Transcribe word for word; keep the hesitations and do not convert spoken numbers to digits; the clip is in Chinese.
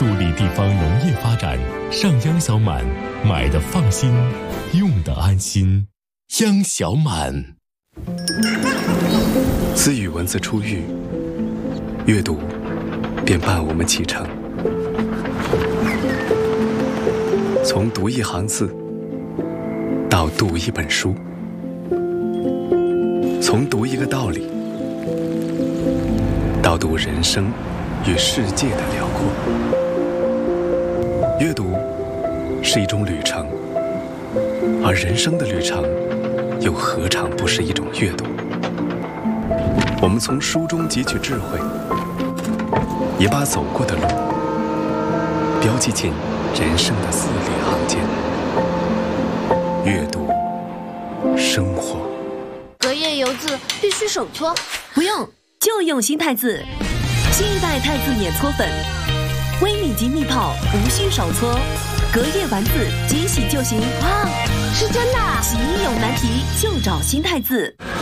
助力地方农业发展。上央小满，买的放心，用的安心。央小满。 自与文字初遇，阅读便伴我们启程。从读一行字到读一本书，从读一个道理到读人生与世界的辽阔。阅读是一种旅程，而人生的旅程又何尝不是一种阅读？我们从书中汲取智慧，也把走过的路标记进人生的字里行间。阅读，生活。 隔夜油渍必须手搓， 不用，就用新太字。新一代太字碾搓粉，微米级密泡，无需手搓，隔夜完字即洗就行。 哇，是真的！ 洗衣有难题就找新太字。